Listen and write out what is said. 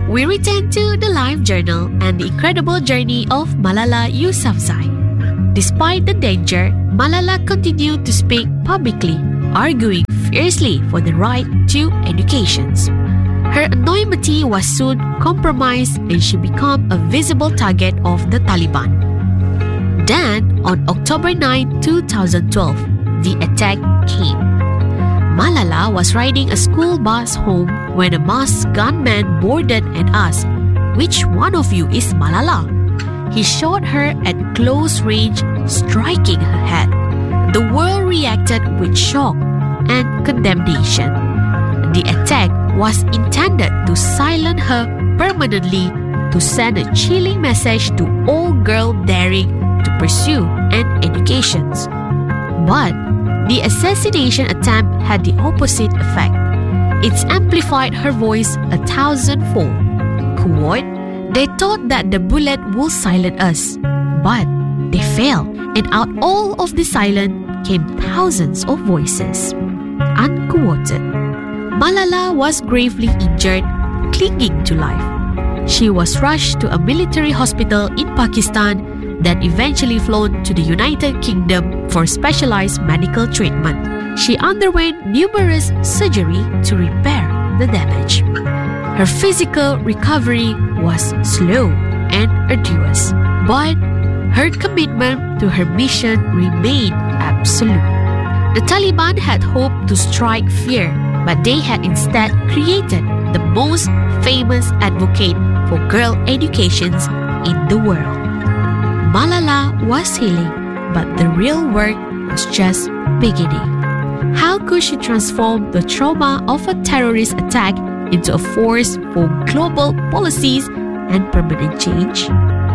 we return to the life journal and the incredible journey of Malala Yousafzai. Despite the danger, Malala continued to speak publicly, arguing fiercely for the right to education. Her anonymity was soon compromised and she became a visible target of the Taliban. Then, on October 9, 2012, the attack came. Malala was riding a school bus home when a masked gunman boarded and asked, "Which one of you is Malala?" He shot her at close range, striking her head. The world reacted with shock and condemnation. The attack was intended to silence her permanently, to send a chilling message to all girls daring to pursue an education. But the assassination attempt had the opposite effect. It amplified her voice 1,000-fold. Quote, "They thought that the bullet would silence us, but they failed, and out all of the silence came thousands of voices." Unquoted. Malala was gravely injured, clinging to life. She was rushed to a military hospital in Pakistan, then eventually flown to the United Kingdom for specialized medical treatment. She underwent numerous surgeries to repair the damage. Her physical recovery was slow and arduous, but her commitment to her mission remained absolute. The Taliban had hoped to strike fear, but they had instead created the most famous advocate for girl educations in the world. Malala was healing, but the real work was just beginning. How could she transform the trauma of a terrorist attack into a force for global policies and permanent change?